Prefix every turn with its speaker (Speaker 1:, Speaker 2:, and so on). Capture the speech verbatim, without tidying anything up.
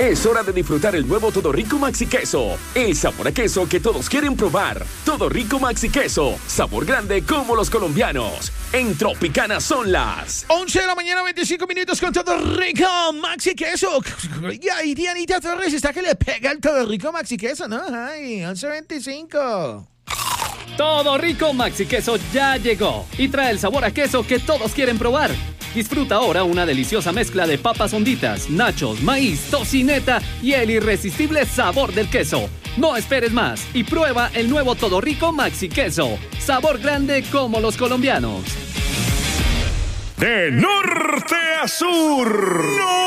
Speaker 1: Es hora de disfrutar el nuevo Todo Rico Maxi Queso. El sabor a queso que todos quieren probar. Todo Rico Maxi Queso. Sabor grande como los colombianos. En Tropicana son las
Speaker 2: once de la mañana, veinticinco minutos con Todo Rico Maxi Queso. Y ahí Dianita Torres está que le pega el Todo Rico Maxi Queso, ¿no? Ay, once veinticinco.
Speaker 3: Todo Rico Maxi Queso ya llegó y trae el sabor a queso que todos quieren probar. Disfruta ahora una deliciosa mezcla de papas honditas, nachos, maíz, tocineta y el irresistible sabor del queso. No esperes más y prueba el nuevo Todo Rico Maxi Queso. Sabor grande como los colombianos.
Speaker 4: De norte a sur. ¡No!